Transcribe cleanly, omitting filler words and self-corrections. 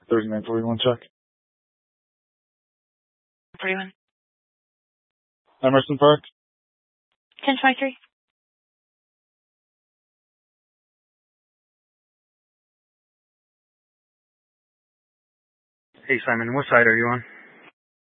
3941 check. 41. Emerson Park. 1023. Hey, Simon, what side are you on?